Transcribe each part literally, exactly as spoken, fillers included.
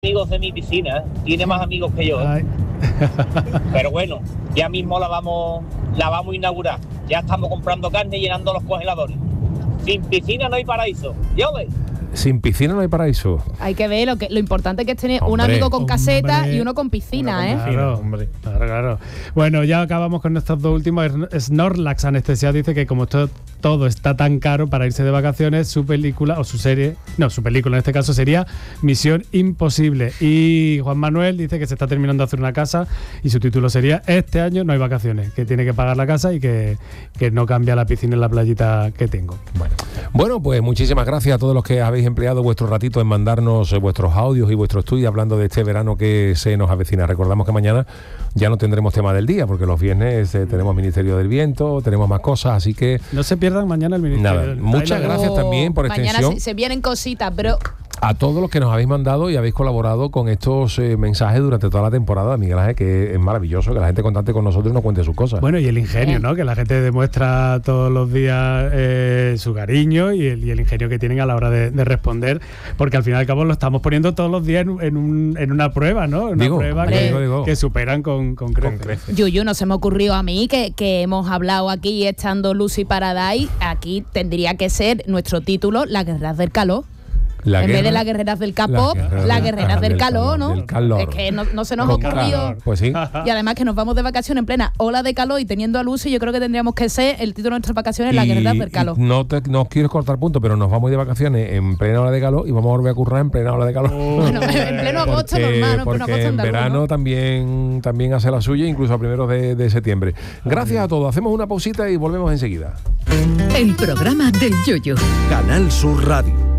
amigos de mi piscina, tiene más amigos que yo. Ay. Pero bueno, ya mismo la vamos, la vamos a inaugurar. Ya estamos comprando carne y llenando los congeladores. Sin piscina no hay paraíso. Yo le. Sin piscina no hay paraíso. Hay que ver lo que lo importante que es tener hombre, un amigo con caseta hombre, y uno con piscina, con ¿eh? Claro, hombre, claro, claro. Bueno, ya acabamos con estos dos últimos. Snorlax Anestesia dice que como esto, todo está tan caro para irse de vacaciones, su película o su serie, no, su película en este caso sería Misión Imposible. Y Juan Manuel dice que se está terminando de hacer una casa y su título sería Este año no hay vacaciones, que tiene que pagar la casa y que, que no cambia la piscina en la playita que tengo. Bueno, bueno, pues muchísimas gracias a todos los que habéis empleado vuestro ratito en mandarnos eh, vuestros audios y vuestros tweets hablando de este verano que se nos avecina. Recordamos que mañana ya no tendremos tema del día porque los viernes eh, tenemos Ministerio del Viento, tenemos más cosas, así que no se pierdan mañana el Ministerio nada, del muchas Baile. gracias también por Mañana extensión se, se vienen cositas, pero a todos los que nos habéis mandado y habéis colaborado con estos eh, mensajes durante toda la temporada, Miguel Ángel, que es maravilloso que la gente contacte con nosotros y nos cuente sus cosas. Bueno, y el ingenio, ¿no? Que la gente demuestra todos los días eh, su cariño y el, y el ingenio que tienen a la hora de, de responder, porque al fin y al cabo lo estamos poniendo todos los días en, en, un, en una prueba, ¿no? Una digo, prueba hombre, que, digo, digo. que superan con, con creces. Con creces. Yuyu, no se me ocurrió a mí que, que hemos hablado aquí estando Lucy Paradise. Aquí tendría que ser nuestro título Las Guerreras del Calor. La en guerra, vez de las guerreras del K-pop, la las guerreras del, del calor, ¿no? Del calor. Es que no, no se nos Con ocurrió. calor. Pues sí. Y además que nos vamos de vacaciones en plena ola de calor y teniendo a Lucy, yo creo que tendríamos que ser el título de nuestras vacaciones, Las Guerreras del Calor. No, te, no quiero cortar punto, pero nos vamos de vacaciones en plena ola de calor y vamos a volver a currar en plena ola de calor. Oh, bueno, en pleno agosto porque, normal, ¿no? Porque en, agosto en verano ¿no? también, también hace la suya, incluso a primeros de, de septiembre. Gracias a todos. Hacemos una pausita y volvemos enseguida. El programa del Yoyo. Canal Sur Radio.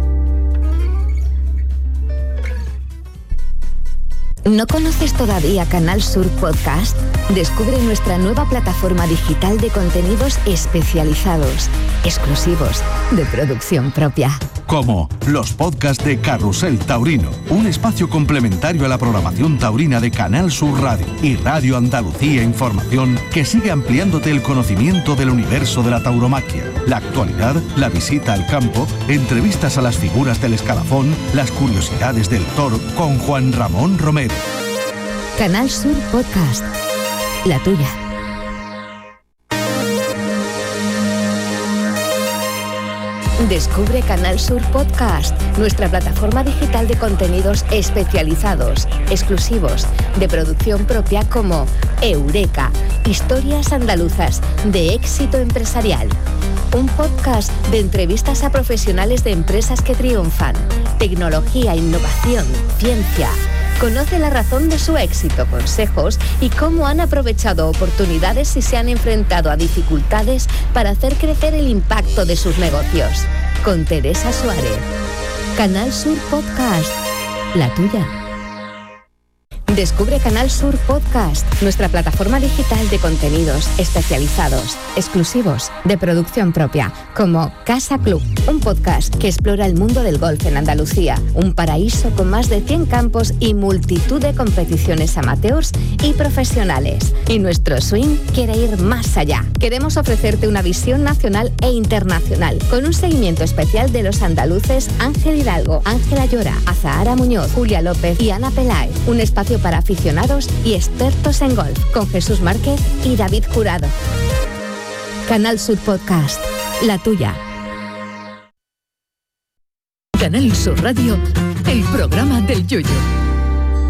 ¿No conoces todavía Canal Sur Podcast? Descubre nuestra nueva plataforma digital de contenidos especializados, exclusivos, de producción propia. Como los podcasts de Carrusel Taurino, un espacio complementario a la programación taurina de Canal Sur Radio y Radio Andalucía Información, que sigue ampliándote el conocimiento del universo de la tauromaquia, la actualidad, la visita al campo, entrevistas a las figuras del escalafón, las curiosidades del toro con Juan Ramón Romero. Canal Sur Podcast, la tuya. Descubre Canal Sur Podcast, nuestra plataforma digital de contenidos especializados, exclusivos, de producción propia como Eureka, historias andaluzas de éxito empresarial. Un podcast de entrevistas a profesionales de empresas que triunfan, tecnología, innovación, ciencia. Conoce la razón de su éxito, consejos y cómo han aprovechado oportunidades y se han enfrentado a dificultades para hacer crecer el impacto de sus negocios. Con Teresa Suárez. Canal Sur Podcast, la tuya. Descubre Canal Sur Podcast, nuestra plataforma digital de contenidos especializados, exclusivos, de producción propia, como Casa Club, un podcast que explora el mundo del golf en Andalucía, un paraíso con más de cien campos y multitud de competiciones amateurs y profesionales. Y nuestro swing quiere ir más allá. Queremos ofrecerte una visión nacional e internacional, con un seguimiento especial de los andaluces Ángel Hidalgo, Ángela Llora, Azahara Muñoz, Julia López y Ana Peláez. Un espacio para aficionados y expertos en golf, con Jesús Márquez y David Jurado. Canal Sur Podcast, la tuya. Canal Sur Radio, el programa del Yoyo.